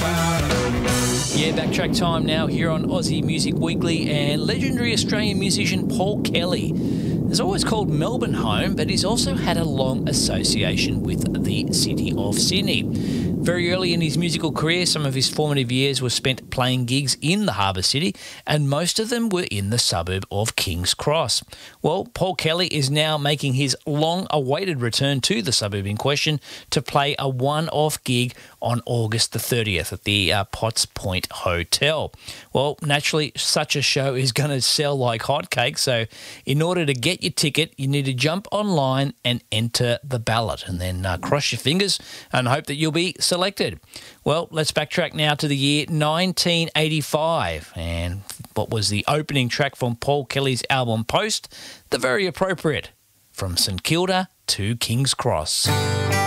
Yeah, backtrack time now here on Aussie Music Weekly, and legendary Australian musician Paul Kelly is always called Melbourne home, but he's also had a long association with the city of Sydney. Very early in his musical career, some of his formative years were spent playing gigs in the Harbour City, and most of them were in the suburb of King's Cross. Well, Paul Kelly is now making his long-awaited return to the suburb in question to play a one-off gig on August the 30th at the Potts Point Hotel. Well, naturally, such a show is going to sell like hotcakes, so in order to get your ticket, you need to jump online and enter the ballot, and then cross your fingers and hope that you'll be selected. Well, let's backtrack now to the year 1985, and what was the opening track from Paul Kelly's album Post? The very appropriate From St Kilda to King's Cross.